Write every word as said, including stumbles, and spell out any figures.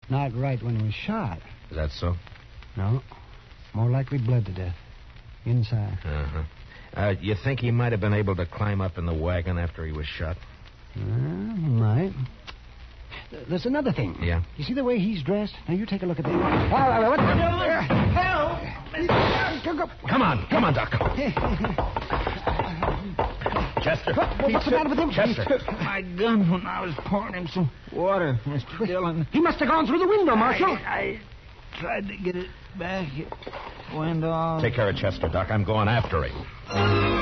Not right when he was shot. Is that so? No. More likely bled to death. Inside. Uh-huh. Uh, you think he might have been able to climb up in the wagon after he was shot? Uh, might. There's another thing. Yeah? You see the way he's dressed? Now, you take a look at that. Oh, what the... Help! Come on. Come on, Doc. Chester. What, what's the matter with him? Chester. My gun when I was pouring him some water, Mister Dillon. He must have gone through the window, Marshal. I, I tried to get it back. It went off. Take care of Chester, Doc. I'm going after him.